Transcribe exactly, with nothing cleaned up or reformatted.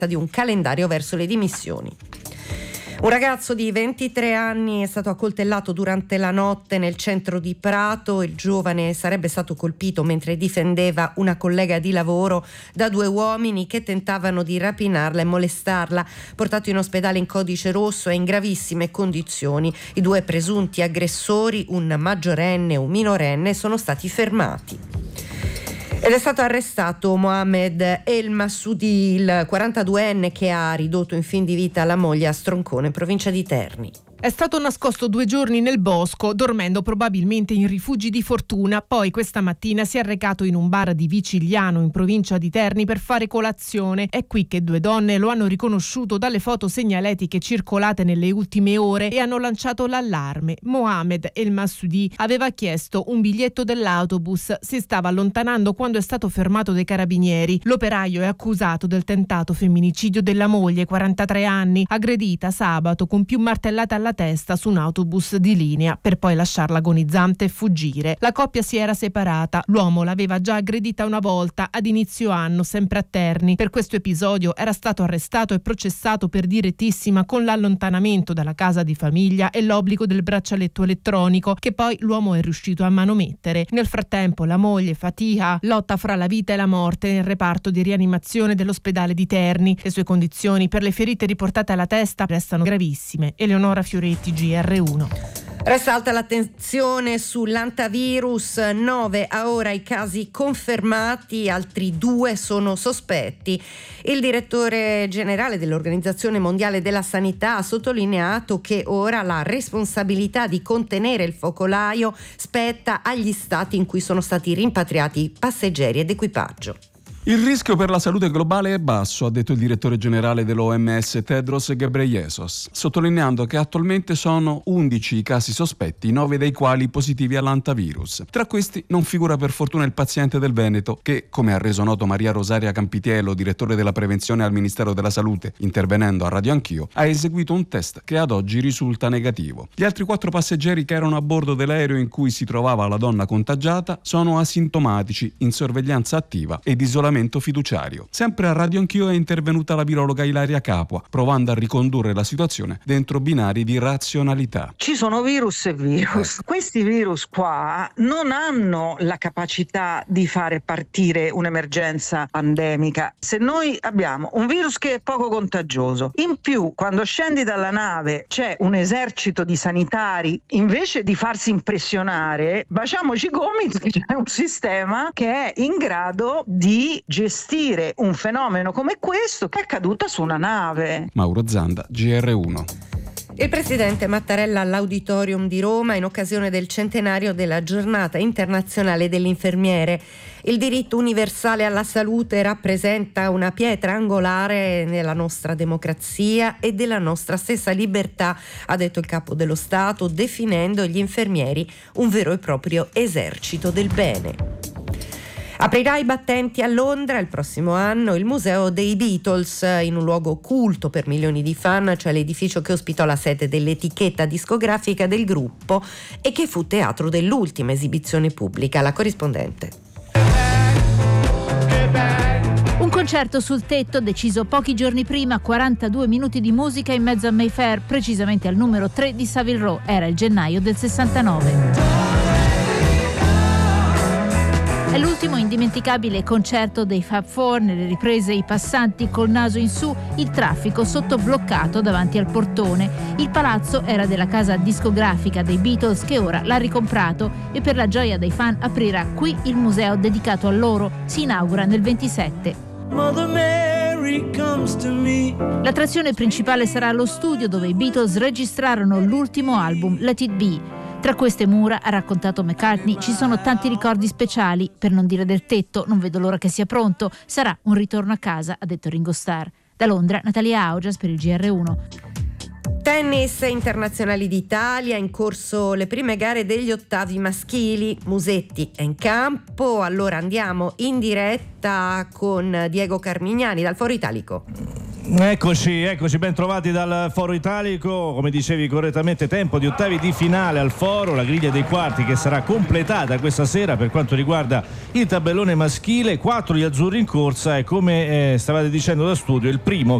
di un calendario verso le dimissioni. Un ragazzo di ventitré anni è stato accoltellato durante la notte nel centro di Prato. Il giovane sarebbe stato colpito mentre difendeva una collega di lavoro da due uomini che tentavano di rapinarla e molestarla. Portato in ospedale in codice rosso e in gravissime condizioni. I due presunti aggressori, un maggiorenne e un minorenne, sono stati fermati. Ed è stato arrestato Mohamed El Massoudi, il quarantaduenne che ha ridotto in fin di vita la moglie a Stroncone, provincia di Terni. È stato nascosto due giorni nel bosco, dormendo probabilmente in rifugi di fortuna. Poi questa mattina si è recato in un bar di Vicigliano, in provincia di Terni, per fare colazione. È qui che due donne lo hanno riconosciuto dalle foto segnaletiche circolate nelle ultime ore e hanno lanciato l'allarme. Mohamed El Massoudi aveva chiesto un biglietto dell'autobus. Si stava allontanando quando è stato fermato dai carabinieri. L'operaio è accusato del tentato femminicidio della moglie, quarantatré anni, aggredita sabato con più martellate alla testa su un autobus di linea, per poi lasciarla agonizzante e fuggire. La coppia si era separata. L'uomo l'aveva già aggredita una volta ad inizio anno, sempre a Terni. Per questo episodio era stato arrestato e processato per direttissima con l'allontanamento dalla casa di famiglia e l'obbligo del braccialetto elettronico, che poi l'uomo è riuscito a manomettere. Nel frattempo la moglie Fatiha lotta fra la vita e la morte nel reparto di rianimazione dell'ospedale di Terni. Le sue condizioni per le ferite riportate alla testa restano gravissime. Eleonora Fioretti, G R uno. Resta alta l'attenzione sull'antivirus, nove a ora i casi confermati, altri due sono sospetti. Il direttore generale dell'Organizzazione Mondiale della Sanità ha sottolineato che ora la responsabilità di contenere il focolaio spetta agli stati in cui sono stati rimpatriati passeggeri ed equipaggio. Il rischio per la salute globale è basso, ha detto il direttore generale dell'O M S Tedros Ghebreyesus, sottolineando che attualmente sono undici i casi sospetti, nove dei quali positivi all'antivirus. Tra questi non figura per fortuna il paziente del Veneto che, come ha reso noto Maria Rosaria Campitiello, direttore della prevenzione al Ministero della Salute, intervenendo a Radio Anch'io, ha eseguito un test che ad oggi risulta negativo. Gli altri quattro passeggeri che erano a bordo dell'aereo in cui si trovava la donna contagiata sono asintomatici, in sorveglianza attiva ed isolamento fiduciario. Sempre a Radio Anch'io è intervenuta la virologa Ilaria Capua, provando a ricondurre la situazione dentro binari di razionalità. Ci sono virus e virus. Eh. Questi virus qua non hanno la capacità di fare partire un'emergenza pandemica. Se noi abbiamo un virus che è poco contagioso, in più quando scendi dalla nave c'è un esercito di sanitari, invece di farsi impressionare, baciamoci i gomiti, c'è un sistema che è in grado di gestire un fenomeno come questo che è accaduto su una nave. Mauro Zanda, G R uno. Il presidente Mattarella all'Auditorium di Roma in occasione del centenario della Giornata internazionale dell'infermiere. Il diritto universale alla salute rappresenta una pietra angolare nella nostra democrazia e della nostra stessa libertà, ha detto il capo dello Stato, definendo gli infermieri un vero e proprio esercito del bene. Aprirà i battenti a Londra il prossimo anno il Museo dei Beatles, in un luogo culto per milioni di fan, cioè l'edificio che ospitò la sede dell'etichetta discografica del gruppo e che fu teatro dell'ultima esibizione pubblica. La corrispondente. Un concerto sul tetto deciso pochi giorni prima, quarantadue minuti di musica in mezzo a Mayfair, precisamente al numero tre di Savile Row. Era il gennaio del sessantanove. È l'ultimo indimenticabile concerto dei Fab Four. Nelle riprese i passanti col naso in su, il traffico sottobloccato davanti al portone. Il palazzo era della casa discografica dei Beatles che ora l'ha ricomprato e per la gioia dei fan aprirà qui il museo dedicato a loro. Si inaugura nel ventisette. Mother Mary comes to me. L'attrazione principale sarà lo studio dove i Beatles registrarono l'ultimo album, Let It Be. Tra queste mura, ha raccontato McCartney, ci sono tanti ricordi speciali, per non dire del tetto, non vedo l'ora che sia pronto, sarà un ritorno a casa, ha detto Ringo Starr. Da Londra, Natalia Augias per il G R uno. Tennis internazionali d'Italia, in corso le prime gare degli ottavi maschili. Musetti è in campo, allora andiamo in diretta con Diego Carmignani dal Foro Italico. Eccoci, eccoci, ben trovati dal Foro Italico. Come dicevi correttamente, tempo di ottavi di finale al Foro, la griglia dei quarti che sarà completata questa sera per quanto riguarda il tabellone maschile. Quattro gli azzurri in corsa e come eh, stavate dicendo da studio, il primo